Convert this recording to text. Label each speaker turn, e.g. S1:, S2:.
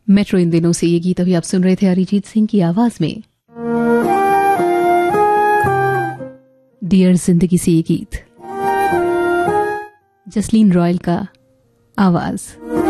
S1: Metro इन दिनों से ये गीत अभी आप सुन रहे थे अरिजीत सिंह की आवाज में। डियर जिंदगी से ये गीत जसलीन रॉयल का आवाज।